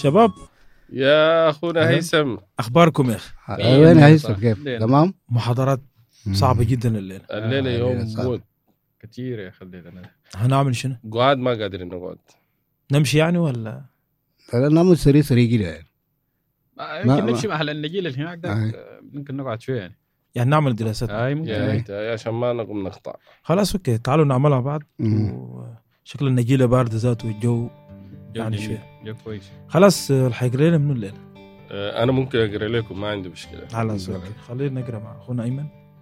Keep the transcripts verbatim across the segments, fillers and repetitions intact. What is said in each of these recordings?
شباب يا اخونا هيثم، اخباركم يا اخي؟ وين هيثم؟ كيف تمام؟ محاضرات صعبه جدا الليله. الليله يوم صعب. موت كتير يا خلينا. هنعمل شنو؟ قعد ما قادرين نقعد. نمشي يعني ولا لا نعمل سريع سريع كده يعني. يمكن نمشي مع النجيل اللي هناك ده، ممكن نقعد شويه يعني. يعني نعمل دراسات. اي ممكن يا ريت يا عشان ما نقوم نقطع. خلاص اوكي، تعالوا نعملها بعض. مم. وشكل النجيله بارده ذاته والجو يعني شويه. جو كويس. خلاص الحيقرا لنا من الليله. آه، انا ممكن اقرا لكم، ما عندي مشكله. خلاص اوكي، خلينا نقرا مع اخونا ايمن.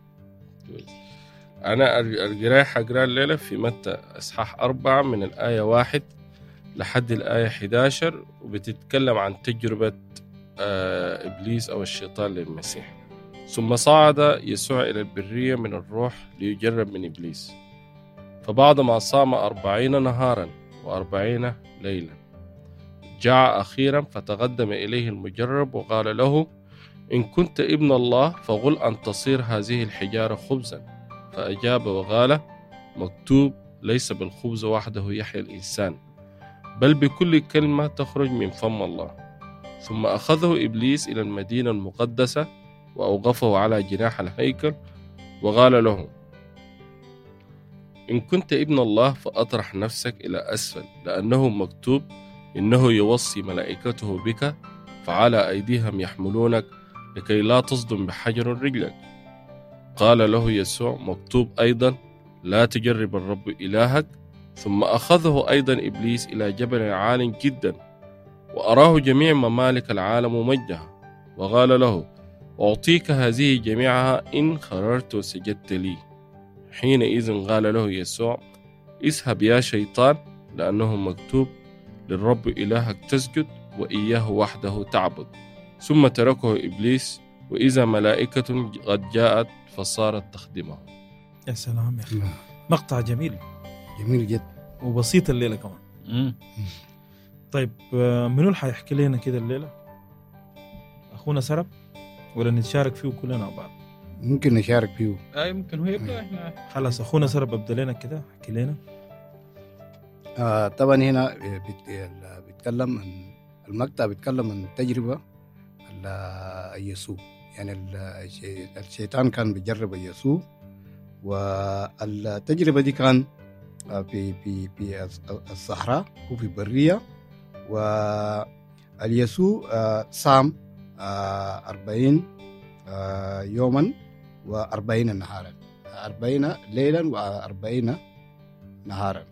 انا القرايه حقرا الليله في متى اصحاح أربعة من الايه واحد لحد الايه إحدى عشر، وبتتكلم عن تجربه آه ابليس او الشيطان للمسيح. ثم صعد يسوع الى البريه من الروح ليجرب من ابليس، فبعدما صام أربعين نهارا وأربعين ليلا جاع أخيرا، فتقدم إليه المجرب وقال له: إن كنت ابن الله فقل أن تصير هذه الحجارة خبزا. فأجاب وقال: مكتوب: ليس بالخبز وحده يحيى الإنسان، بل بكل كلمة تخرج من فم الله. ثم أخذه إبليس إلى المدينة المقدسة وأوقفه على جناح الهيكل وقال له: إن كنت ابن الله فأطرح نفسك إلى أسفل، لأنه مكتوب: إنه يوصي ملائكته بك فعلى أيديهم يحملونك لكي لا تصدم بحجر رجلك. قال له يسوع: مكتوب أيضا: لا تجرب الرب إلهك. ثم أخذه أيضا إبليس إلى جبل عال جدا وأراه جميع ممالك العالم ومجدها، وقال له: أعطيك هذه جميعها إن خررت وسجدت لي. حينئذ قال له يسوع: اذهب يا شيطان، لأنه مكتوب: للرب إلهك تسجد وإياه وحده تعبد. ثم تركه إبليس، وإذا ملائكة قد جاءت فصارت تخدمه. يا سلام يا اخي، مقطع جميل جميل جدا وبسيط الليله كمان. مم. طيب منو اللي حيحكي لنا كده الليله؟ اخونا سرب ولا نتشارك فيه كلنا مع بعض؟ ممكن نشارك فيه. اي ممكن هو يبدا. احنا خلاص اخونا سرب ابدا لنا كده، احكي لنا. آه طبعا هنا بيت- بيتكلم عن المقطع، بيتكلم عن تجربة ال- يسوع. يعني ال- الشي- الشيطان كان بيجرب يسوع، والتجربة دي كان آه، في في في الصحراء وفي برية. واليسوع آه، صام آه، أربعين آه، يوما وأربعين نهارا، أربعين ليلا وأربعين نهارا.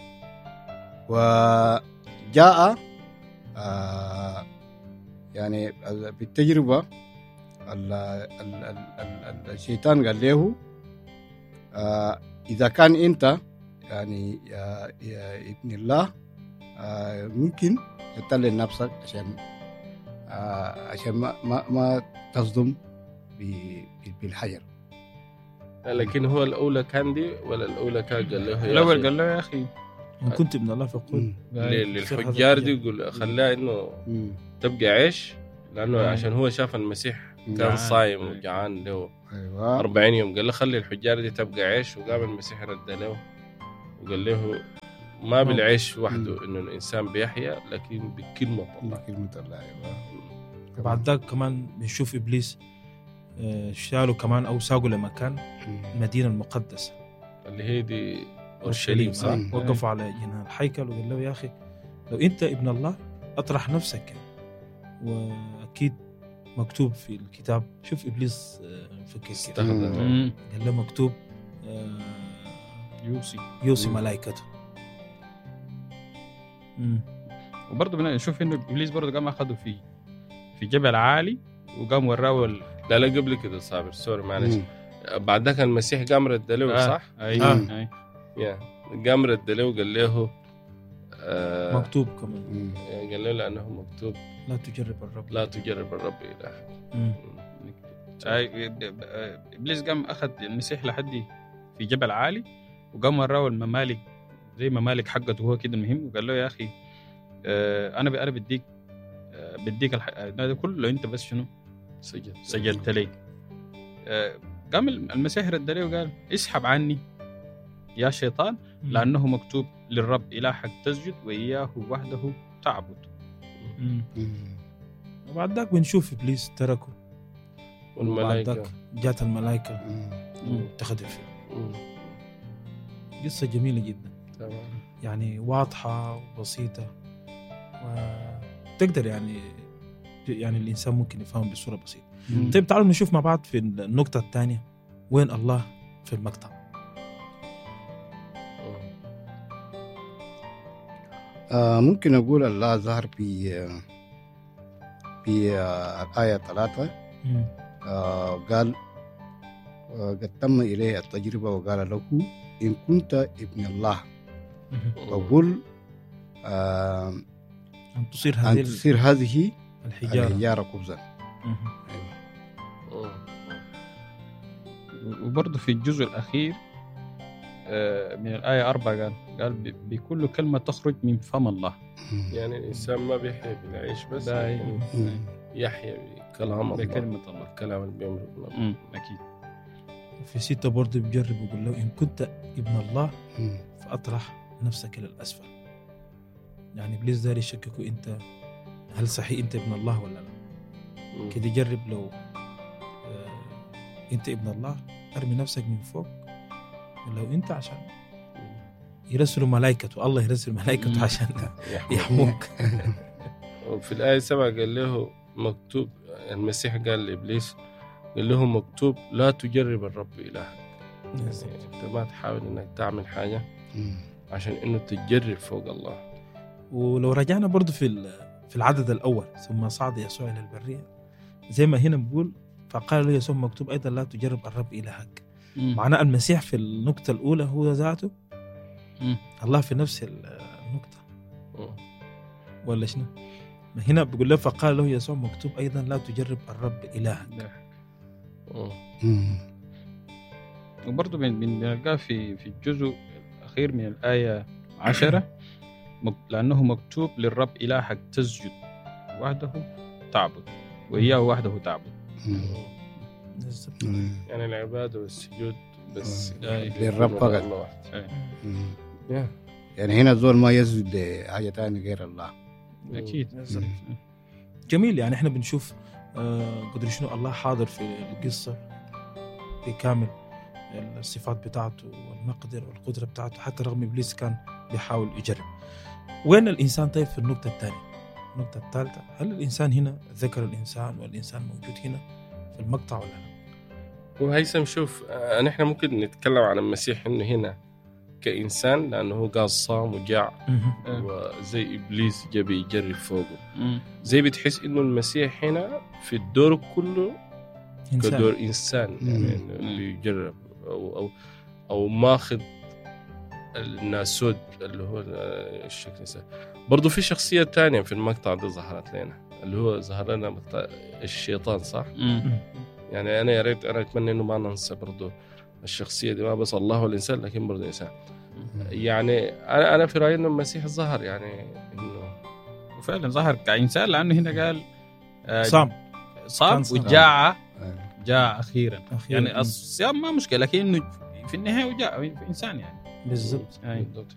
وجاء آه يعني بالتجربة ال ال ال ال الشيطان قال له: آه إذا كان أنت يعني يا, يا ابن الله آه ممكن تطلع نفسك عشان آه عشان ما ما, ما تصدم بالحجر. لكن هو الأولى كان دي ولا الأولى كان قال له؟ الاول قال له يا اخي ان كنت ابن الله فقل. للحجار دي يقول خلاه إنه تبقى عيش، لأنه مم. عشان هو شاف المسيح كان جعان. صايم وجعان له أيوة. أربعين يوم. قال له خلي الحجار دي تبقى عيش، وقام المسيح رد له وقال له: ما بالعيش وحده إنه الإنسان بيحيا، لكن بكلمة الله. كلمة الله. أيوة. وبعد ذاك كمان بنشوف ابليس آه، شالوا كمان او ساقوا لمكان المدينه المقدسه اللي هي دي أورشليم، صح؟ مم. وقفوا على جناح الحيكل وقال له: يا اخي لو انت ابن الله اطرح نفسك يعني. واكيد مكتوب في الكتاب. شوف ابليس آه، فكر كده، استخدم. مم. قال له مكتوب آه، يوصي. يوصي مم. ملائكته. مم. وبرضه بنشوف انه ابليس برضه قام اخذه في في جبل عالي وقام وراه ال... لا لا قبل كده صابر، سوري معلش. مم. بعد ذاك المسيح قام رد له، آه. صح؟ اي آه. اي يا قام رد له وقال له آه مكتوب كمان مم. قال له لأنه مكتوب: لا تجرب الرب. لا تجرب الرب إلهك. مم. اي ابليس قام اخذ المسيح لحد في جبل عالي وقام وراه الممالك زي ممالك حقته هو كده المهم، وقال له: يا اخي آه انا ب- انا بديك آه بديك الح... ده كله لو انت بس شنو سجد سجلت لي. آه قام المسيح رد عليه وقال: اسحب عني يا شيطان، لأنه مكتوب: للرب إلهك تسجد وإياه وحده تعبد. مم. مم. وبعد ذاك بنشوف إبليس تركه، وبعد والملائكة ذاك جات الملائكة مم. واتخذت فيه. مم. قصة جميلة جدا، تمام. يعني واضحة وبسيطة، وتقدر يعني يعني الإنسان ممكن يفهم بصورة بسيطة. مم. طيب تعالوا نشوف مع بعض في النقطة الثانية وين الله في المقطع. آه ممكن أقول الله ظهر في آه، في آه الآية ثلاثة. مم. آه قال آه قد تم إليه التجربة وقال له إن كنت ابن الله مم. فقل آه أن تصير أن هذه تصير هذه الحجارة. الحجارة خبزا. مم. أيوة. وبرضه في الجزء الأخير آه، من الآية أربعة قال قال ب- بكل كلمة تخرج من فم الله. يعني الإنسان ما بيحيا بالعيش بس، ده يعني مم. يحيا بكلام الله، بكلمة الله. الكلام اللي بيمرق من الله. مم، أكيد. في ستة برضه بيجرب يقول له إن كنت ابن الله مم. فأطرح نفسك إلى الأسفل. يعني إبليس داري يشككوا أنت هل صحيح أنت ابن الله ولا لا. مم. كده جرب لو آه أنت ابن الله أرمي نفسك من فوق، ولو أنت عشان يرسلوا ملائكته، الله يرسل ملائكته مم. عشان يحيا. يحموك. وفي الآية سبعة قال له مكتوب، المسيح قال لإبليس قال له مكتوب لا تجرب الرب إلهك. يعني أنت ما تحاول إنك تعمل حاجة مم. عشان إنه تجرب فوق الله. ولو رجعنا برضو في في العدد الأول ثم صعد يسوع إلى البرية، زي ما هنا بقول فقال له يسوع مكتوب أيضا لا تجرب الرب إلهك. مم. معناه المسيح في النقطة الأولى هو ذاته مم. الله في نفس النقطة مم. ولا شنو؟ ما هنا بقول له فقال له يسوع مكتوب أيضا لا تجرب الرب إلهك. ده. مم. مم. وبرضه بن- بن- بنلقاه في في الجزء الأخير من الآية عشرة مك- لأنه مكتوب للرب إلهك تسجد وحده تعبد وإياه وحده تعبد. مم. بالضبط. مم. يعني العبادة والسجود بس آه. للرب فقط. الله واحد. أي. مم. يا. يعني هنا الزول ما يسجد لحاجة تانية غير الله. أكيد. بالضبط. جميل. يعني احنا بنشوف آه قدر شنو الله حاضر في القصة بكامل الصفات بتاعته والمقدرة والقدرة بتاعته، حتى رغم إبليس كان بيحاول يجرب. وين الإنسان طيب في النقطة الثانية؟ النقطة الثالثة، هل الإنسان هنا ذكر الإنسان والإنسان موجود هنا في المقطع ولا لا؟ وهيثم شوف، آه، نحن ممكن نتكلم عن المسيح إنه هنا كإنسان لأنه هو قال صام وجاع آه. وزي إبليس جاب يجرب فوقه، مم. زي بتحس إنه المسيح هنا في الدور كله إنسان. كدور إنسان، يعني مم. إنه اللي يجرب أو أو أو ماخذ الناسود اللي هو الشكل الإنسان. برضو في شخصية تانية في المقطع ده ظهرت لنا، اللي هو ظهر لنا مقطع الشيطان، صح؟ مم. يعني أنا يا ريت أنا أتمنى إنه ما ننسى برضو الشخصية دي، ما بس الله والإنسان لكن برضو إنسان. يعني أنا أنا في رأيي إنه المسيح ظهر، يعني إنه وفعلا ظهر كإنسان لأنه هنا قال آه، صام صام كان صام. وجاع آه. جاء أخيرا. أخيراً. يعني الصيام ما مشكلة، لكنه في النهاية وجاء في إنسان يعني. بالضبط. أي. بالضبط.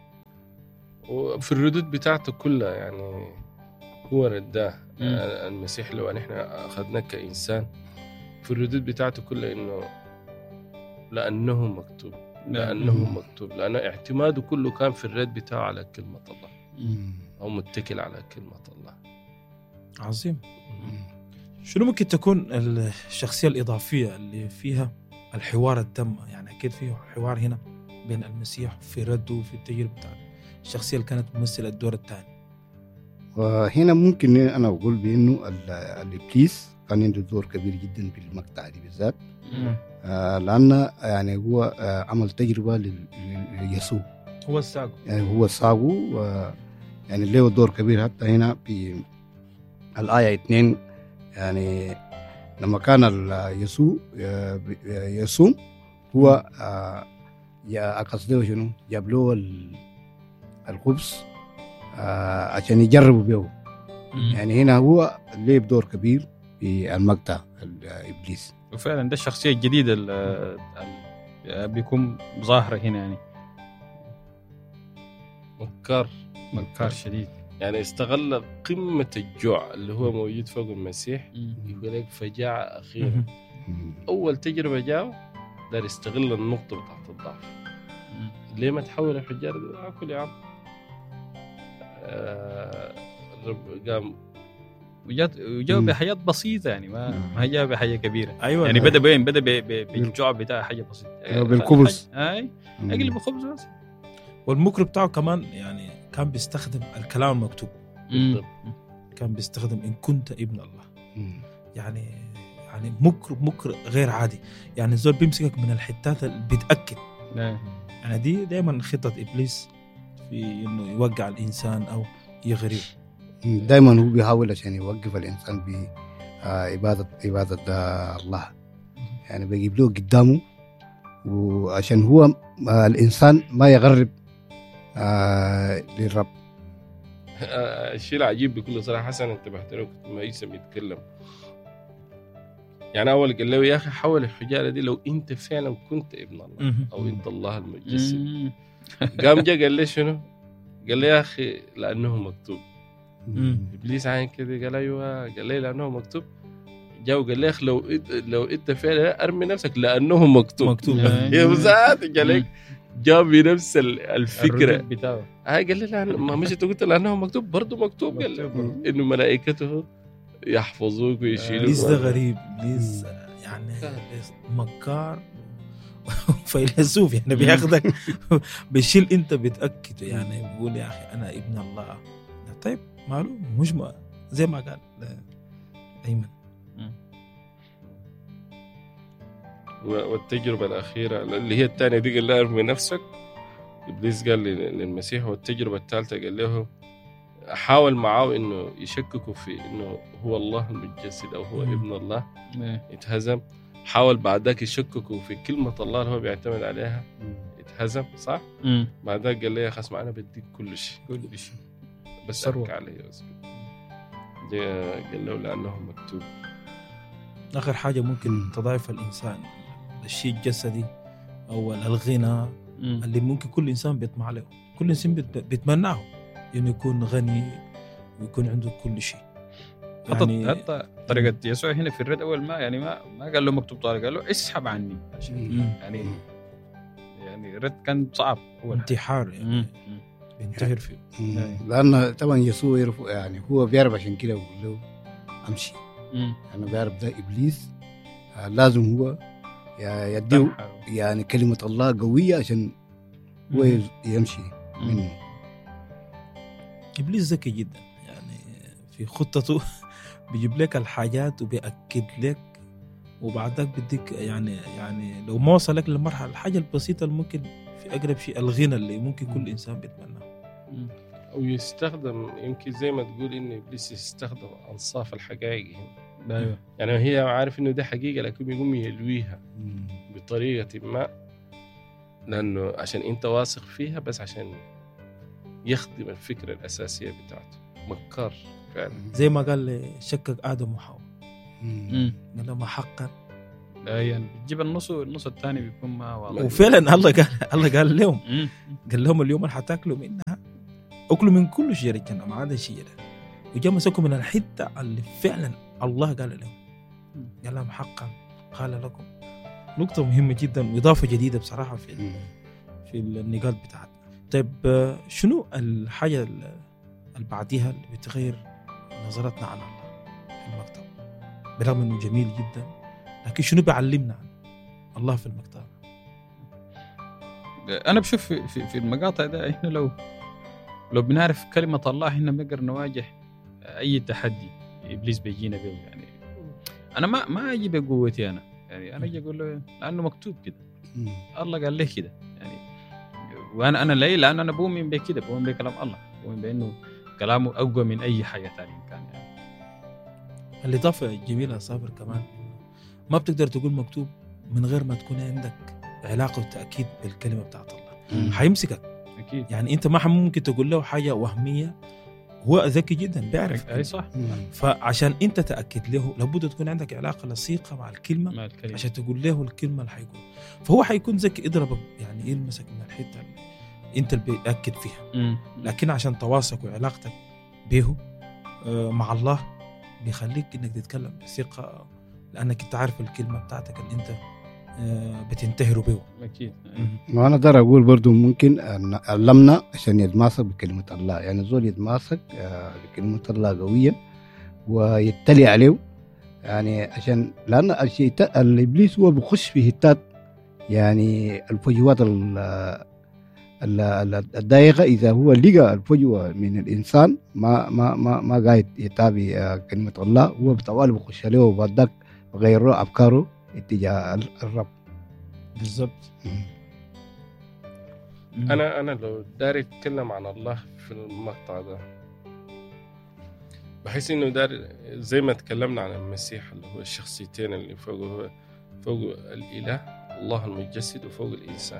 وفي الردود بتاعته كلها يعني هو رداه. مم. المسيح لو نحن أخذناه كإنسان في الردود بتاعته كلها إنه لأنه مكتوب، لأنه مم. مكتوب، لأنه اعتماده كله كان في الرد بتاعه على كلمة الله، مم. أو متكل على كلمة الله. عظيم. مم. شنو ممكن تكون الشخصية الإضافية اللي فيها الحوار التام؟ يعني أكيد فيه حوار هنا بين المسيح في رده وفي التجربة بتاعته، الشخصية اللي كانت تمثل الدور الثاني. وهنا ممكن أنا أقول بأنه ال- الإبليس كان عنده دور كبير جدا في المقطع دي بالذات. آه لأن يعني هو آه عمل تجربة لل- ليسوع، هو الساق. يعني هو ساقه، يعني له دور كبير. حتى هنا في الآية اثنين يعني لما كان ال- يسوع آه، ب- آه، يصوم هو آه، يا قصده شنو جاب له ال- الخبز آه، عشان يجربوا به. يعني هنا هو له دور كبير في المقطع الإبليس. وفعلا ده الشخصية الجديدة اللي بيكون ظاهرة هنا، يعني مكار مكار شديد. يعني استغل قمة الجوع اللي هو موجود فوق المسيح، مم. يقول لك فجاعة أخيرا. أول تجربة جاء دار يستغل النقطة بتاعت الضعف. مم. ليه ما تحول الحجارة دي؟ أكل يا عم. آه رب قام وجات وجاوا مم. بحاجات بسيطة يعني ما ما هي جاوا بحاجة كبيرة. ايوه يعني أنا- بدأ بين بدأ ب- ب- بالجوع بتاع حاجة بسيطة. أيوة، بالخبز. أي أقلب الخبز بس. والمكر بتاعه كمان يعني كان بيستخدم الكلام المكتوب، مم. كان بيستخدم إن كنت ابن الله. يعني يعني مكر مكر غير عادي. يعني الزول بيمسكك من الحتات اللي بتأكد. أي. يعني دي دائما خطة إبليس في إنه يوقع الإنسان أو يغريه. دائما هو بيحاول عشان يوقف الإنسان بعبادة عبادة آه، الله. يعني بيجيب له قدامه، وعشان هو آه، الإنسان ما يغرب آه، للرب. الشيء العجيب بكل صراحة حسن انتبهت له كنت ما يسمى يتكلم. يعني أول قال له يا أخي حول الحجارة دي لو أنت فعلا كنت ابن الله مهم. أو أنت الله المتجسد. مم. قام جا قال لي شنو؟ قال لي يا أخي لأنه مكتوب. مم. إبليس عين كده قال أيوة، قال لي لأنه مكتوب. جاو قال لي يا أخي لو إد... لو أنت فعلا أرمي نفسك لأنه مكتوب. مكتوب. يا وزاد قال لك جاب بنفس ال- الفكرة. الردود بتاعه. هاي قال لي لا ما مش انت قلت لانه مكتوب برضه مكتوب. قال لي مكتوب. انه ملائكته يحفظوك ويشيلوك. إبليس ده غريب. إبليس يعني مكار فيلسوف. يعني بياخدك بيشيل أنت بتأكده. يعني بيقول يا أخي أنا ابن الله. طيب معلوم مش ما زي ما قال أيمن. و- والتجربة الأخيرة اللي هي الثانية دي قال له ارمي نفسك. إبليس قال لل- للمسيح. والتجربة الثالثة قال له حاول معاه إنه يشككوا في إنه هو الله المتجسد أو هو مم. ابن الله. إيه. اتهزم. حاول بعد ذاك يشككوا في كلمة الله اللي هو بيعتمد عليها. اتهزم صح. مم. بعد ذاك قال لي يا خصم أنا بديك كل شيء كل شيء. بس ثروة. أحكي عليه واسكت. جاء قال له لأنه مكتوب. آخر حاجة ممكن تضعف الإنسان الشيء الجسدي أو الغنى مم. اللي ممكن كل إنسان بيطمع له. كل إنسان بيت- بيتمناه إنه يكون غني ويكون عنده كل شيء. حتى حتى طريقة يسوع هنا في الرد أول ما يعني ما ما قال له مكتوب طارق، قال له اسحب عني عشان مم. يعني يعني الرد كان صعب أول. انتحار يعني مم. بينتحر فيه. مم. لأن طبعا يسوع يعرف، يعني هو بيعرف عشان كده بيقول له أمشي. مم. أنا بيعرف ده إبليس آه، لازم هو ي- يديه يعني كلمة الله قوية عشان هو مم. يمشي منه. إبليس ذكي جدا. يعني في خطته بيجيب لك الحاجات وبيأكد لك، وبعد ذاك بديك يعني يعني لو ما وصلك للمرحلة الحاجة البسيطة اللي ممكن في أقرب شيء الغنى اللي ممكن كل إنسان بيتمناه. مم. أو يستخدم يمكن زي ما تقول إن إبليس يستخدم أنصاف الحقائق هنا. أيوه. يعني هي عارف إنه ده حقيقة لكن يقوم يلويها مم. بطريقة ما، لأنه عشان أنت واثق فيها بس عشان يخدم الفكرة الأساسية بتاعته. مكار فعلا. زي ما قال لي شكك آدم وحواء، مم. مم. قال لهم حقا. يعني بتجيب النص والنص الثاني بيكون ما واضح. وفعلا الله قال الله قال لهم مم. قال لهم اليوم اللي حتاكلوا منها اكلوا من كل شجره الجنه ما عدا شجره، وجا مسكوا من الحته اللي فعلا الله قال لهم. قال لهم حقا قال لكم. نقطه مهمه جدا واضافه جديده بصراحه في مم. في النقاط بتاعتنا. طيب آه، شنو الحاجه اللي بعديها اللي بتغير نظرتنا عن الله في المكتب برغم انه جميل جدا، لكن شنو بيعلمنا عن الله في المكتب؟ انا بشوف في, في, في المقاطع ده احنا لو لو بنعرف كلمه الله احنا بنقدر نواجه اي تحدي ابليس بيجينا به. يعني انا ما ما اجي بقوتي انا، يعني انا اجي اقول له لانه مكتوب كده، مم. الله قال لي كده يعني. وانا انا ليه؟ لان انا بؤمن بكده، بؤمن بكلام الله، بؤمن بانه كلامه اقوى من اي حاجه ثانيه كان يعني. الإضافة الجميلة صابر كمان ما بتقدر تقول مكتوب من غير ما تكون عندك علاقة وتأكيد بالكلمة بتاعت الله. مم. حيمسكك. اكيد يعني أنت ما ممكن تقول له حاجة وهمية، هو ذكي جدا بيعرف. اي صح. مم. فعشان أنت تأكد له لابد تكون عندك علاقة لصيقة مع الكلمة مع الكلمه. عشان تقول له الكلمة اللي حيقول. فهو حيكون ذكي يضربك يعني يلمسك من الحتة اللي أنت اللي بيأكد فيها. مم. لكن عشان تواصلك وعلاقتك به مع الله بيخليك انك تتكلم بثقة، لانك انت عارف الكلمة بتاعتك اللي انت بتنتهر به. اكيد. وانا دار اقول برضو ممكن ان علمنا عشان يتماسك بكلمة الله، يعني زول يتماسك بكلمة الله قوية ويتلي عليه، يعني عشان لان الشيطان الابليس هو بخش في هتات، يعني الفجوات الضيقة. إذا هو لقى الفجوة من الإنسان ما ما ما ما قاعد يتابع كلمة الله، هو بطوال بخش عليه وبعدك غيره أفكاره اتجاه الرب. بالضبط. أنا أنا لو داري أتكلم عن الله في المقطع ده، بحس إنه دار زي ما تكلمنا عن المسيح اللي هو الشخصيتين اللي فوقه، فوق الإله الله المتجسد وفوق الإنسان،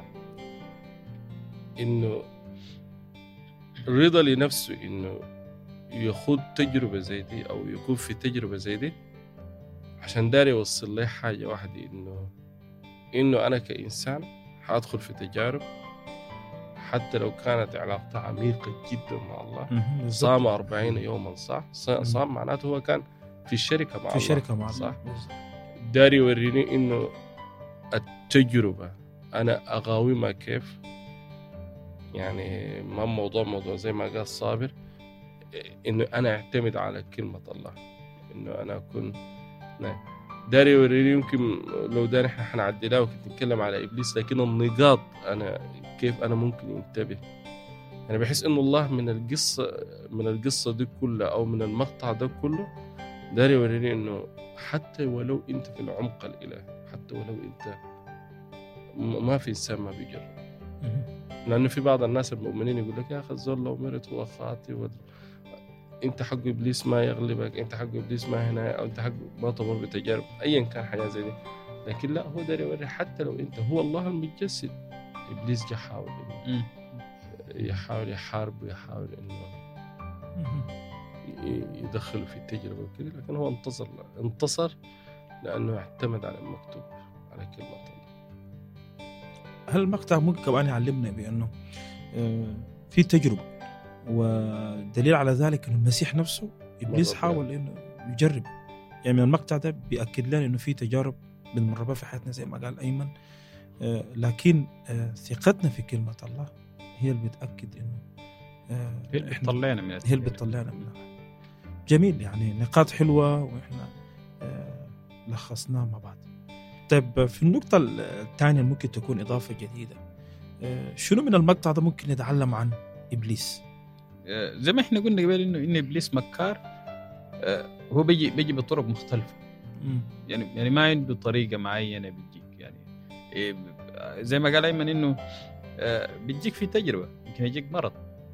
إنه رضا لنفسه إنه يخوض تجربة زي دي أو يكون في تجربة زي دي عشان داري يوصل لي حاجة واحدة، إنه إنه أنا كإنسان حأدخل في تجارب حتى لو كانت علاقتها عميقة جدا مع الله. صام أربعين يوما صح؟ صام معناته هو كان في الشركة مع في الله، الشركة مع صح؟ الله. داري يوريني إنه التجربة أنا أقاومها كيف، يعني ما موضوع موضوع زي ما قال صابر، إنه أنا أعتمد على كلمة الله، إنه أنا أكون داري يوريني. يمكن لو داري إحنا حنعدلها وكنت نتكلم على إبليس، لكن النقاط أنا كيف أنا ممكن ينتبه. أنا يعني بحس إنه الله من القصة من القصة دي كلها أو من المقطع ده كله داري يوريني إنه حتى ولو أنت في العمق الإلهي، حتى ولو أنت ما في إنسان ما بيجرب، لأنه في بعض الناس المؤمنين يقول لك يا أخي الزول لو مرت هو خاطئ و... أنت حق إبليس ما يغلبك، أنت حق إبليس ما هنا، أو أنت حق ما تمر بتجارب أيا كان حاجة زي دي. لكن لا، هو داري يوري حتى لو أنت هو الله المتجسد، إبليس جا حاول إنه يحاول يحارب ويحاول إنه يدخله في التجربة وكذا، لكن هو انتصر انتصر لأنه اعتمد على المكتوب على كلمة الله. هل المقطع ممكن كمان يعلمنا بأنه في تجربة، ودليل على ذلك أن المسيح نفسه إبليس حاول إنه يجرب، يعني من المقطع ده بيأكد لنا إنه في تجارب بنمر بها في حياتنا زي ما قال أيمن، لكن ثقتنا في كلمة الله هي اللي بتأكد إنه هي اللي بتطلعنا من هي اللي بتطلعنا منها. جميل، يعني نقاط حلوة وإحنا لخصناها مع بعض. طيب في النقطة الثانية ممكن تكون إضافة جديدة، شنو من المقطع ده ممكن نتعلم عن إبليس؟ زي ما إحنا قلنا قبل إنه إن إبليس مكار، هو بيجي بيجي بطرق مختلفة، م. يعني يعني ما عنده طريقة معينة بيجيك، يعني زي ما قال أيمن إنه بيجيك في تجربة، يمكن يجيك مرض،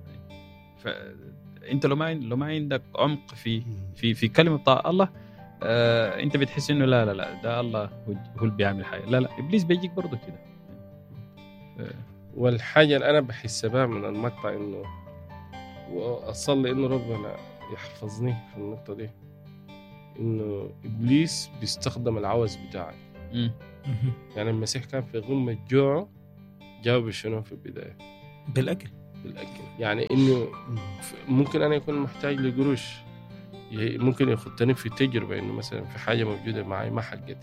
فأنت لو ما لو ما عندك عمق في في في كلمة بتاع الله، آه، انت بتحس انه لا لا لا ده الله هو اللي بيعمل حاجه. لا لا، ابليس بيجيك برضه كده. آه. والحاجه اللي انا بحس بها من المقطع انه واصلي انه ربنا يحفظني في النقطه دي، انه ابليس بيستخدم العوز بتاعك. يعني المسيح كان في غمه جوعه، جاوب شنو في البدايه؟ بالاكل. بالاكل، يعني انه ممكن انا يكون محتاج لقروش، ممكن يخطني في تجربة إنه مثلا في حاجة موجودة معي ما حقتي،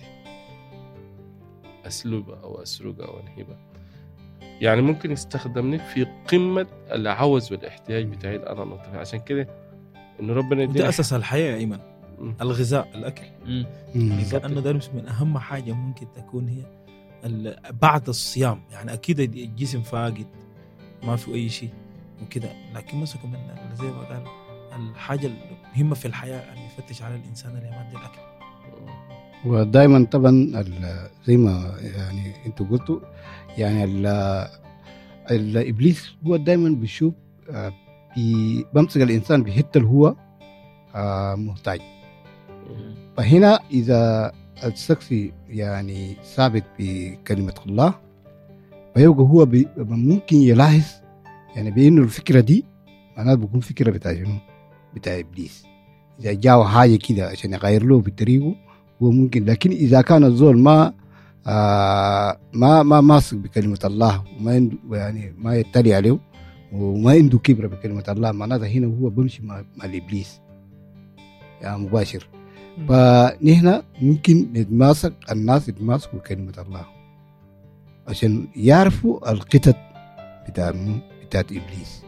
أسلوبها أو أسرقها أو أنهبها، يعني ممكن يستخدمني في قمة العوز والإحتياج بتاعي أنا نطفي. عشان كده إنه ربنا يدينا، وده أساس الحياة يا أيمن، م. الغذاء، الأكل، يعني كأنه ده من أهم حاجة ممكن تكون هي بعد الصيام. يعني أكيد الجسم فاقد ما في أي شيء وكده، لكن مسكوا من زي ما قال الحاجة المهمة في الحياة أن يفتش على الإنسان اللي يمد الأكل. ودائما طبعا زي ما يعني أنتوا قلتوا، يعني الإبليس هو دائما بيشوف بمسك الإنسان بحتة اللي هو محتاج. فهنا إذا الشخص يعني ثابت بكلمة الله، فيبقى هو ممكن يلاحظ يعني بأنه الفكرة دي معناته بيكون فكرة بتاع شنو؟ بتاع إبليس. إذا جاء حاجة كده عشان يغير له بطريقه هو ممكن، لكن إذا كان الزول ما آه ما ما ماسك بكلمة الله وما يعني ما يتلي عليه وما عنده كبرة بكلمة الله، معناتها هنا هو بمشي مع, مع الإبليس يعني مباشر. فنحن ممكن نتماسك، الناس يتماسكوا بكلمة الله عشان يعرفوا القطط بتاع بتاعت إبليس.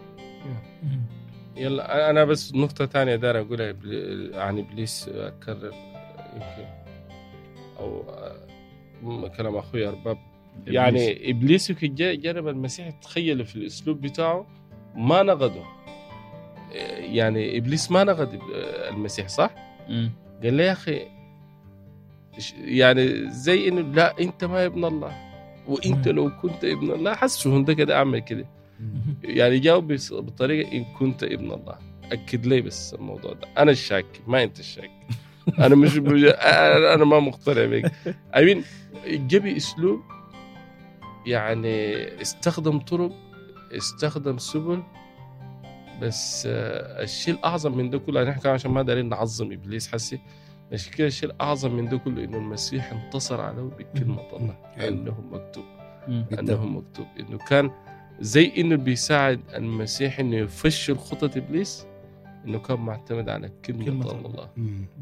يلا أنا بس نقطة تانية دار أقولها عن إبليس، أكرر يمكن أو كلام أخوي أرباب. يعني إبليس جرب المسيح، تخيل في الأسلوب بتاعه ما نقده. يعني إبليس ما نقد المسيح صح؟ م. قال له يا أخي يعني زي إنه لا أنت ما ابن الله، وأنت لو كنت ابن الله حسوا ده كده أعمل كده. يعني جاوب بطريقة إن كنت ابن الله. أكد لي بس الموضوع ده، أنا الشاك ما أنت الشاك. أنا مش أنا ما مقتنع بك. أمين جبي أسلوب يعني استخدم طرق، استخدم سبل، بس الشيء الأعظم من ده كله يعني نحكي عشان ما دارين نعظم إبليس حسي، مش كده الشيء الأعظم من ده كله إنه المسيح انتصر عليه بكلمة الله. أنه مكتوب أنه مكتوب إنه كان زي إنه بيساعد المسيح إنه يفشل خطة إبليس، إنه كان معتمد على كلمة, كلمة الله, الله.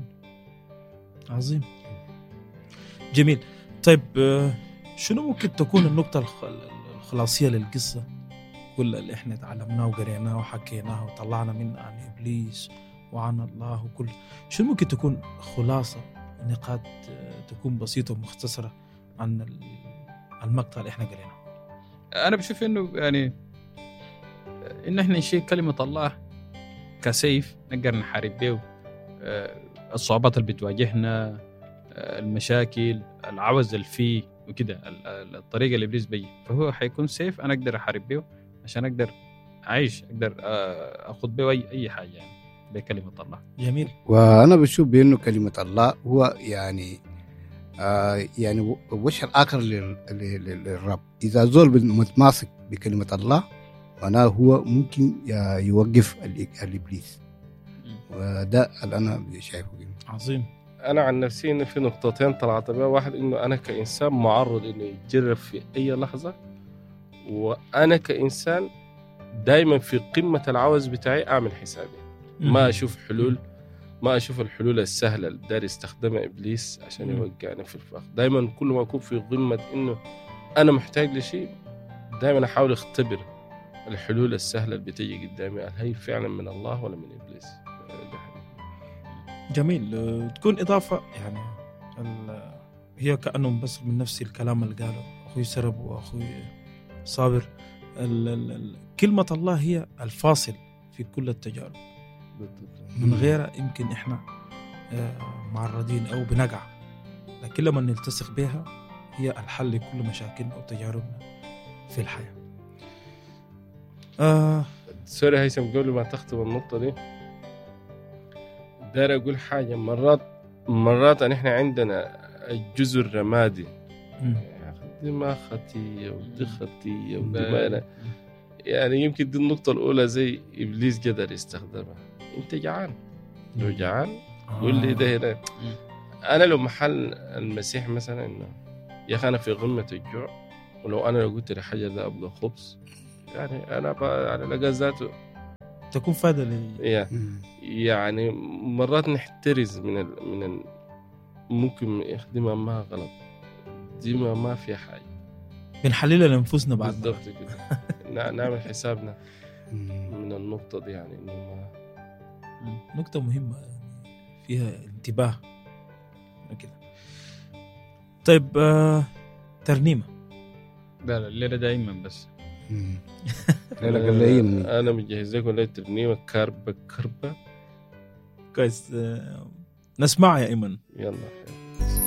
عظيم جميل. طيب شنو ممكن تكون النقطة الخلاصية للقصة كل اللي احنا تعلمناه وقريناه وحكيناه وطلعنا منه عن إبليس وعن الله وكل شنو ممكن تكون خلاصة نقاط تكون بسيطة ومختصرة عن المقطع اللي احنا قريناه؟ أنا بشوف إنه يعني إن احنا نشيل كلمة الله كسيف نقدر نحارب به الصعوبات اللي بتواجهنا، المشاكل، العوز اللي فيه وكده، الطريقة اللي إبليس بيه، فهو حيكون سيف أنا أقدر أحارب به عشان أقدر أعيش، أقدر أخذ به أي أي حاجة يعني بكلمة الله. جميل. وأنا بشوف بأنه كلمة الله هو يعني آه يعني وش الآخر للرب. إذا زول متماسك بكلمة الله معناه هو ممكن يوقف الإبليس، وده اللي أنا شايفه. عظيم. أنا عن نفسي إنه في نقطتين طلعت بها. واحد إنه أنا كإنسان معرض إنه يتجرب في أي لحظة، وأنا كإنسان دايما في قمة العوز بتاعي أعمل حسابي، ما أشوف حلول، ما أشوف الحلول السهلة اللي داري استخدمها إبليس عشان يوقعني في الفخ. دايما كل ما أكون في قمة إنه أنا محتاج لشيء، دايما أحاول أختبر الحلول السهلة اللي بتيجي قدامي، هل هي فعلا من الله ولا من إبليس. جميل. تكون إضافة يعني هي كأنه بس من نفس الكلام اللي قاله أخوي سرب وأخوي صابر. ال ال كلمة الله هي الفاصل في كل التجارب، من غيرها يمكن إحنا معرضين أو بنقع، لكن لما نلتصق بها هي الحل لكل مشاكلنا وتجاربنا في الحياة. آه سوري هيثم، قبل ما تختم النقطة دي داير أقول حاجة. مرات مرات أن إحنا عندنا الجزء الرمادي، دي ما خطية ودي خطية ودي ما، يعني يمكن دي النقطة الأولى زي إبليس قدر يستخدمها. أنت جعان، لو جعان قول لي ده هنا. أنا لو محل المسيح مثلا إنه يا أخي أنا في غمة الجوع، ولو أنا لو قلت لحاجة ده أبغى خبز، يعني أنا على لقى ذاته تكون فايدة لي. يعني مرات نحترز من ال... من ال... ممكن يخدمها ما غلط، دي ما ما في حاجة بنحللها لنفسنا بعد بالضبط كده. نعمل حسابنا من النقطة دي، يعني إنه ما نقطة مهمة فيها انتباه كده. طيب آه... ترنيمة. لا لا الليلة دائما بس لا لا أنا مجهز لكم ليلة ترنيمة كربة كربة. كويس. آه... نسمع يا إيمن. يلا.